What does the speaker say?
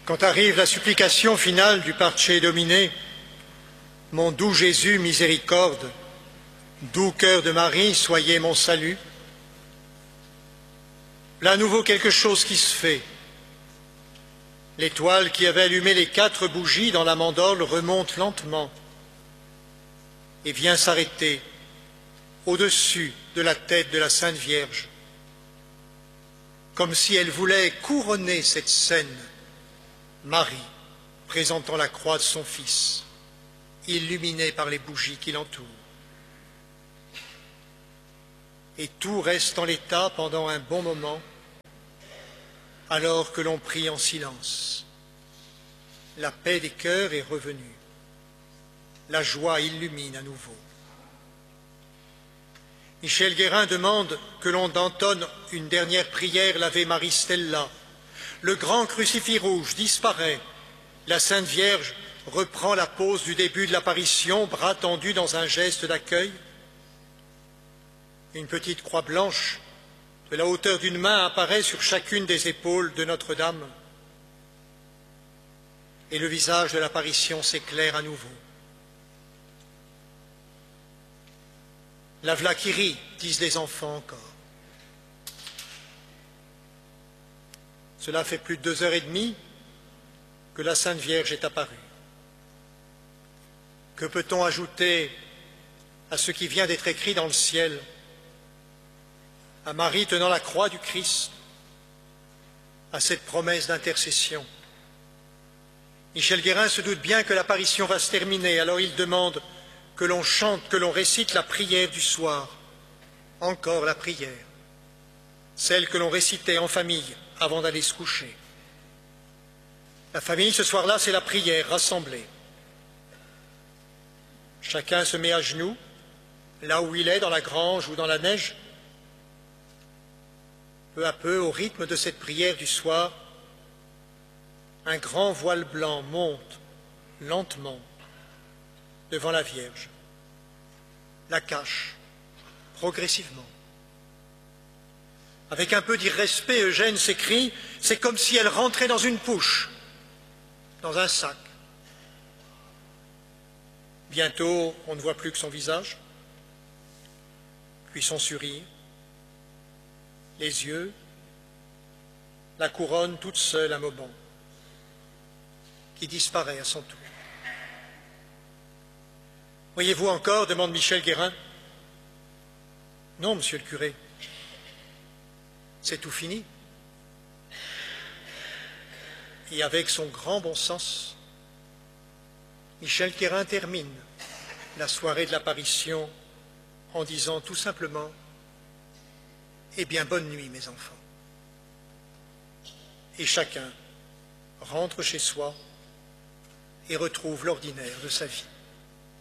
Quand arrive la supplication finale du Parce Domine, mon doux Jésus, miséricorde, doux cœur de Marie, soyez mon salut. Là, à nouveau, quelque chose qui se fait. L'étoile qui avait allumé les 4 bougies dans la mandorle remonte lentement et vient s'arrêter au-dessus de la tête de la Sainte Vierge, comme si elle voulait couronner cette scène, Marie présentant la croix de son Fils, illuminée par les bougies qui l'entourent. Et tout reste en l'état pendant un bon moment, alors que l'on prie en silence. La paix des cœurs est revenue. La joie illumine à nouveau. Michel Guérin demande que l'on entonne une dernière prière, l'Ave Maria Stella. Le grand crucifix rouge disparaît. La Sainte Vierge reprend la pose du début de l'apparition, bras tendus dans un geste d'accueil. Une petite croix blanche de la hauteur d'une main apparaît sur chacune des épaules de Notre-Dame. Et le visage de l'apparition s'éclaire à nouveau. La v'là qui rit, disent les enfants encore. Cela fait plus de 2h30 que la Sainte Vierge est apparue. Que peut-on ajouter à ce qui vient d'être écrit dans le ciel, à Marie tenant la croix du Christ, à cette promesse d'intercession? Michel Guérin se doute bien que l'apparition va se terminer, alors il demande que l'on chante, que l'on récite la prière du soir, encore la prière, celle que l'on récitait en famille avant d'aller se coucher. La famille, ce soir-là, c'est la prière rassemblée. Chacun se met à genoux, là où il est, dans la grange ou dans la neige. Peu à peu, au rythme de cette prière du soir, un grand voile blanc monte lentement devant la Vierge, la cache progressivement. Avec un peu d'irrespect, Eugène s'écrie « C'est comme si elle rentrait dans une pouche, dans un sac ». Bientôt, on ne voit plus que son visage, puis son sourire, les yeux, la couronne toute seule à Mauban, qui disparaît à son tour. Voyez-vous encore, demande Michel Guérin. Non, monsieur le curé, c'est tout fini. Et avec son grand bon sens, Michel Guérin termine la soirée de l'apparition en disant tout simplement « Eh bien, bonne nuit, mes enfants ». Et chacun rentre chez soi et retrouve l'ordinaire de sa vie.